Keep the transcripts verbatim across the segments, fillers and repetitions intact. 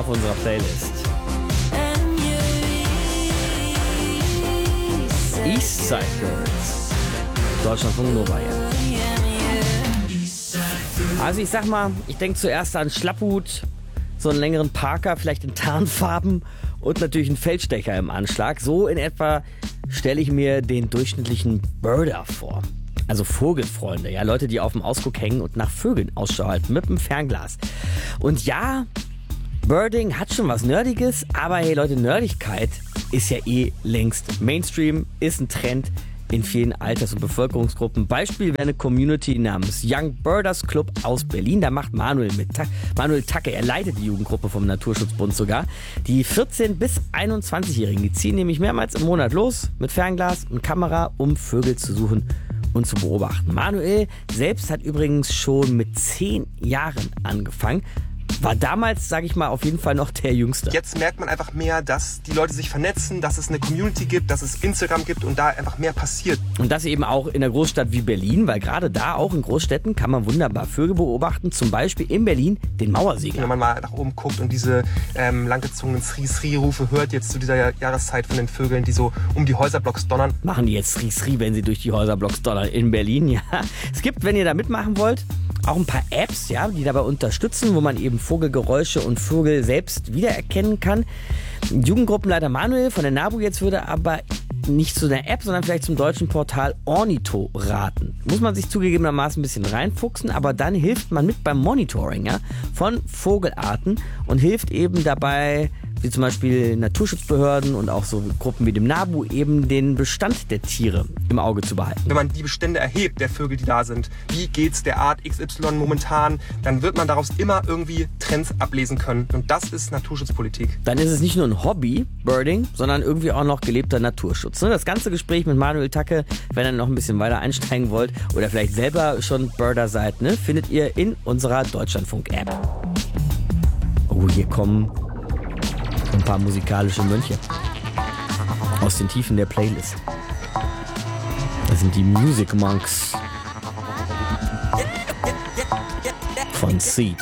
auf unserer Playlist. Eastside Girls. Deutschlandfunk Nova, ja. Also ich sag mal, ich denke zuerst an Schlapphut, so einen längeren Parker, vielleicht in Tarnfarben und natürlich einen Feldstecher im Anschlag. So in etwa stelle ich mir den durchschnittlichen Birder vor. Also Vogelfreunde, ja, Leute, die auf dem Ausguck hängen und nach Vögeln Ausschau halten mit dem Fernglas. Und ja, Birding hat schon was Nerdiges, aber hey Leute, Nerdigkeit ist ja eh längst Mainstream, ist ein Trend in vielen Alters- und Bevölkerungsgruppen. Beispiel wäre eine Community namens Young Birders Club aus Berlin. Da macht Manuel mit. Manuel Tacke, er leitet die Jugendgruppe vom Naturschutzbund sogar. Die vierzehn- bis einundzwanzigjährigen, die ziehen nämlich mehrmals im Monat los mit Fernglas und Kamera, um Vögel zu suchen und zu beobachten. Manuel selbst hat übrigens schon mit zehn Jahren angefangen. War damals, sage ich mal, auf jeden Fall noch der Jüngste. Jetzt merkt man einfach mehr, dass die Leute sich vernetzen, dass es eine Community gibt, dass es Instagram gibt und da einfach mehr passiert. Und das eben auch in einer Großstadt wie Berlin, weil gerade da, auch in Großstädten, kann man wunderbar Vögel beobachten. Zum Beispiel in Berlin den Mauersegler. Wenn man mal nach oben guckt und diese ähm, langgezogenen Sri-Sri-Rufe hört, jetzt zu dieser Jahreszeit von den Vögeln, die so um die Häuserblocks donnern. Machen die jetzt Sri-Sri, wenn sie durch die Häuserblocks donnern in Berlin, ja. Es gibt, wenn ihr da mitmachen wollt, auch ein paar Apps, ja, die dabei unterstützen, wo man eben Vogelgeräusche und Vögel selbst wiedererkennen kann. Jugendgruppenleiter Manuel von der NABU jetzt würde aber nicht zu einer App, sondern vielleicht zum deutschen Portal Ornitho raten. Muss man sich zugegebenermaßen ein bisschen reinfuchsen, aber dann hilft man mit beim Monitoring, ja, von Vogelarten und hilft eben dabei, wie zum Beispiel Naturschutzbehörden und auch so Gruppen wie dem NABU, eben den Bestand der Tiere im Auge zu behalten. Wenn man die Bestände erhebt, der Vögel, die da sind, wie geht's der Art X Y momentan, dann wird man daraus immer irgendwie Trends ablesen können. Und das ist Naturschutzpolitik. Dann ist es nicht nur ein Hobby, Birding, sondern irgendwie auch noch gelebter Naturschutz. Das ganze Gespräch mit Manuel Tacke, wenn ihr noch ein bisschen weiter einsteigen wollt oder vielleicht selber schon Birder seid, ne, findet ihr in unserer Deutschlandfunk-App. Oh, hier kommen ein paar musikalische Mönche aus den Tiefen der Playlist. Das sind die Music Monks von Seed.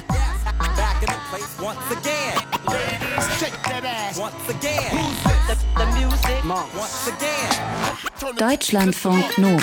Deutschlandfunk Nova.